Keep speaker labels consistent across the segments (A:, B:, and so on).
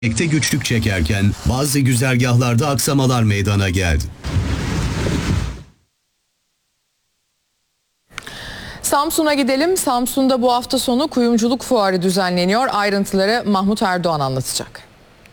A: Ekte güçlük çekerken bazı güzergahlarda aksamalar meydana geldi.
B: Samsun'a gidelim. Samsun'da bu hafta sonu kuyumculuk fuarı düzenleniyor. Ayrıntıları Mahmut Erdoğan anlatacak.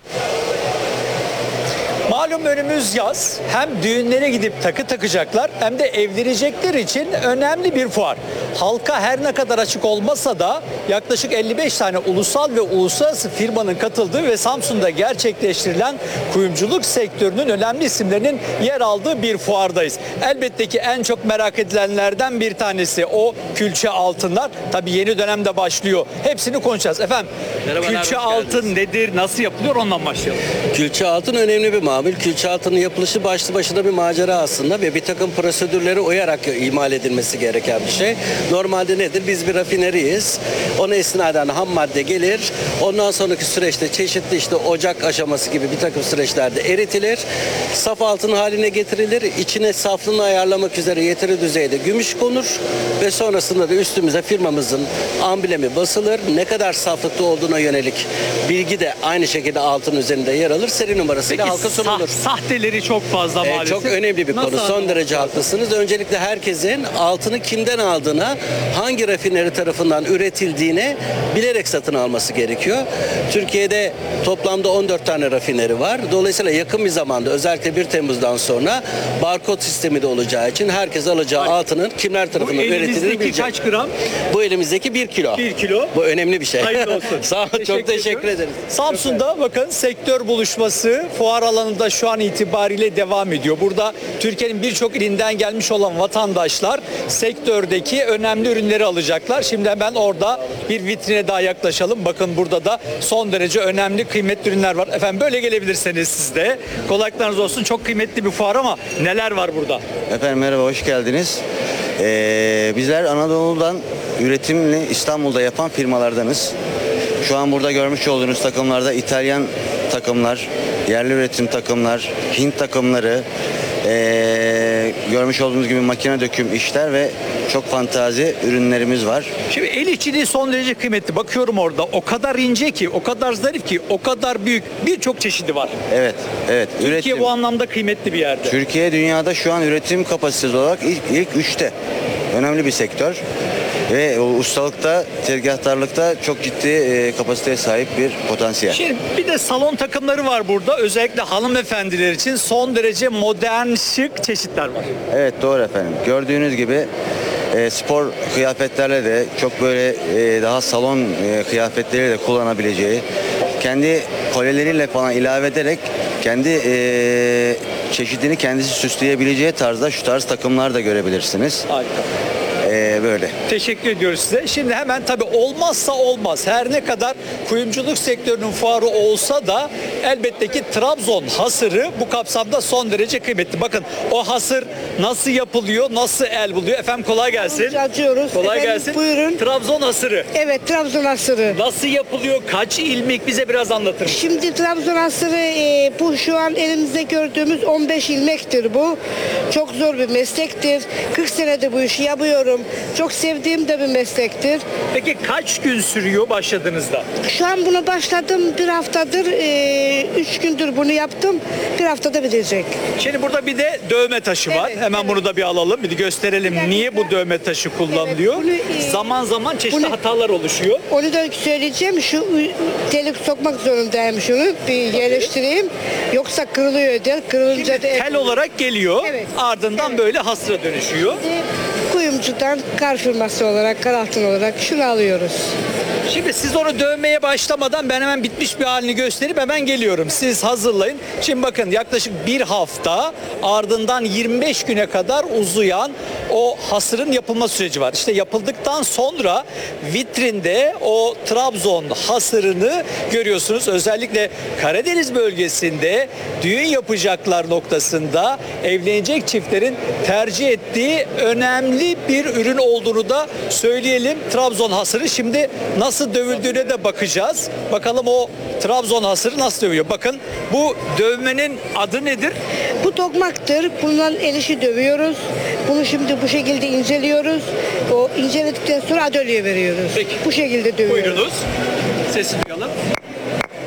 C: Malum önümüz yaz. Hem düğünlere gidip takı takacaklar hem de evlenecekler için önemli bir fuar. Halka her ne kadar açık olmasa da yaklaşık 55 tane ulusal ve uluslararası firmanın katıldığı ve Samsun'da gerçekleştirilen kuyumculuk sektörünün önemli isimlerinin yer aldığı bir fuardayız. Elbette ki en çok merak edilenlerden bir tanesi o külçe altınlar. Tabii yeni dönemde başlıyor. Hepsini konuşacağız. Efendim, külçe altın nedir, nasıl yapılıyor, ondan başlayalım.
D: Külçe altın önemli bir mamul. Külçe altının yapılışı başlı başına bir macera aslında ve bir takım prosedürlere uyarak imal edilmesi gereken bir şey. Normalde nedir? Biz bir rafineriyiz. Ona istinaden ham madde gelir. Ondan sonraki süreçte çeşitli işte ocak aşaması gibi bir takım süreçlerde eritilir. Saf altın haline getirilir. İçine saflığını ayarlamak üzere yeteri düzeyde gümüş konur ve sonrasında da üstümüze firmamızın amblemi basılır. Ne kadar saflıkta olduğuna yönelik bilgi de aynı şekilde altın üzerinde yer alır. Seri numarasıyla halka sunulur.
C: Sahteleri çok fazla maalesef.
D: Çok önemli bir konu. Son derece haklısınız. Öncelikle herkesin altını kimden aldığına, hangi rafineri tarafından üretildiğine bilerek satın alması gerekiyor. Türkiye'de toplamda 14 tane rafineri var. Dolayısıyla yakın bir zamanda, özellikle 1 Temmuz'dan sonra barkod sistemi de olacağı için herkes alacağı altının kimler tarafından üretildiğini bilecek.
C: Kaç gram?
D: Bu elimizdeki 1 kilo.
C: 1 kilo.
D: Bu önemli bir şey.
C: Hayırlı olsun.
D: Sağ olun, çok teşekkür ederiz.
C: Samsun'da bakın sektör buluşması fuar alanında şu an itibariyle devam ediyor. Burada Türkiye'nin birçok ilinden gelmiş olan vatandaşlar sektördeki önemli ürünleri alacaklar. Şimdi hemen orada bir vitrine daha yaklaşalım. Bakın burada da son derece önemli, kıymetli ürünler var. Efendim böyle gelebilirseniz siz de. Kolaylıklarınız olsun. Çok kıymetli bir fuar ama neler var burada?
E: Efendim merhaba, hoş geldiniz. Bizler Anadolu'dan üretimini İstanbul'da yapan firmalardanız. Şu an burada görmüş olduğunuz takımlarda İtalyan takımlar, yerli üretim takımlar, Hint takımları, görmüş olduğunuz gibi makine döküm işler ve çok fantazi ürünlerimiz var.
C: Şimdi el işçiliği son derece kıymetli. Bakıyorum orada o kadar ince ki, o kadar zarif ki, o kadar büyük, birçok çeşidi var.
E: Evet.
C: Türkiye
E: Üretim.
C: bu anlamda kıymetli bir yerde.
E: Türkiye dünyada şu an üretim kapasitesi olarak ilk 3'te. Önemli bir sektör. Ve ustalıkta, tezgahtarlıkta çok ciddi kapasiteye sahip bir potansiyel.
C: Şimdi bir de salon takımları var burada. Özellikle hanımefendiler için son derece modern, şık çeşitler var.
E: Evet, doğru efendim. Gördüğünüz gibi spor kıyafetlerle de çok böyle daha salon kıyafetleriyle de kullanabileceği, kendi kolyeleriyle falan ilave ederek kendi çeşidini kendisi süsleyebileceği tarzda şu tarz takımlar da görebilirsiniz.
C: Harika.
E: Böyle.
C: Teşekkür ediyoruz size. Şimdi hemen tabii olmazsa olmaz. Her ne kadar kuyumculuk sektörünün fuarı olsa da elbette ki Trabzon hasırı bu kapsamda son derece kıymetli. Bakın o hasır nasıl yapılıyor, nasıl el buluyor. Efendim kolay gelsin.
F: Açıyoruz.
C: Kolay
F: Efendim,
C: gelsin.
F: Buyurun.
C: Trabzon hasırı.
F: Evet, Trabzon hasırı.
C: Nasıl yapılıyor? Kaç ilmek? Bize biraz anlatır mısın?
F: Şimdi Trabzon hasırı bu şu an elimizde gördüğümüz 15 ilmektir bu. Çok zor bir meslektir. 40 senedir bu işi yapıyorum. Çok sevdiğim de bir meslektir.
C: Peki kaç gün sürüyor başladığınızda?
F: Şu an buna başladım bir haftadır. 3 gündür bunu yaptım. Bir haftada bitecek.
C: Şimdi burada bir de dövme taşı var.
F: Evet,
C: Hemen
F: evet.
C: bunu da bir alalım. Bir de gösterelim.
F: Bir dakika.
C: Niye bu dövme taşı kullanılıyor?
F: Evet, bunu,
C: zaman zaman çeşitli
F: bunu-
C: hatalar oluşuyor.
F: Onu da söyleyeceğim. Şu teli sokmak zorundayım şunu. Bir yerleştireyim. Yoksa kırılıyor der. Kırılınca da
C: Tel olarak geliyor.
F: Evet.
C: Ardından
F: Evet.
C: böyle hasıra dönüşüyor.
F: Kuyumcudan kar firması olarak, kar altın olarak şunu alıyoruz.
C: Şimdi siz onu dövmeye başlamadan ben hemen bitmiş bir halini gösterip hemen geliyorum. Siz hazırlayın. Şimdi bakın yaklaşık bir hafta ardından 25 güne kadar uzayan o hasırın yapılma süreci var. İşte yapıldıktan sonra vitrinde o Trabzon hasırını görüyorsunuz. Özellikle Karadeniz bölgesinde düğün yapacaklar noktasında evlenecek çiftlerin tercih ettiği önemli bir ürün olduğunu da söyleyelim. Trabzon hasırı şimdi nasıl dövüldüğüne de bakacağız. Bakalım o Trabzon hasırı nasıl dövüyor. Bakın bu dövmenin adı nedir?
F: Bu tokmaktır. Bundan el işi dövüyoruz. Bunu şimdi bu şekilde inceliyoruz. O inceledikten sonra atölyeye veriyoruz.
C: Peki.
F: Bu şekilde dövüyoruz.
C: Buyurunuz. Sesi duyalım.